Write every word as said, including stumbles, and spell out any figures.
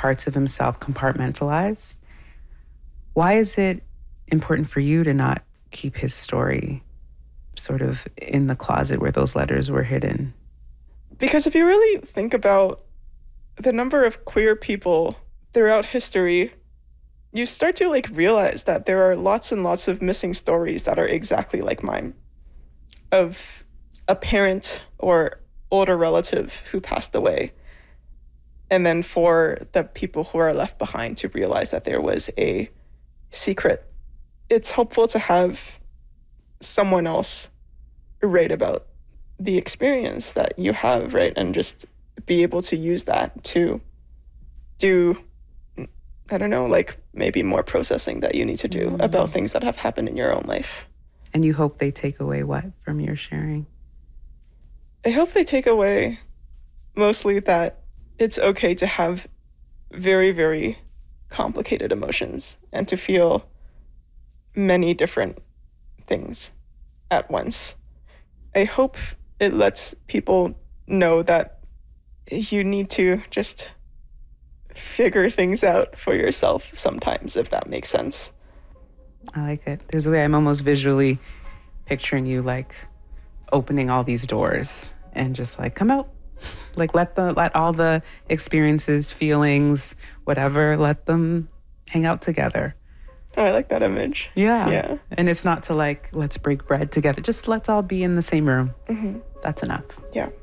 parts of himself compartmentalized. Why is it important for you to not keep his story sort of in the closet where those letters were hidden? Because if you really think about the number of queer people throughout history, you start to like realize that there are lots and lots of missing stories that are exactly like mine, of a parent or older relative who passed away. And then for the people who are left behind to realize that there was a secret. It's helpful to have someone else write about the experience that you have, right? And just be able to use that to do, I don't know, like maybe more processing that you need to do mm-hmm. about things that have happened in your own life. And you hope they take away what from your sharing? I hope they take away mostly that it's okay to have very, very complicated emotions and to feel many different things at once. I hope it lets people know that you need to just figure things out for yourself sometimes, if that makes sense. I like it. There's a way I'm almost visually picturing you like opening all these doors and just like, come out. Like let the let all the experiences, feelings, whatever, let them hang out together. Oh, I like that image. Yeah. Yeah. And it's not to like, let's break bread together. Just let's all be in the same room. Mm-hmm. That's enough. Yeah.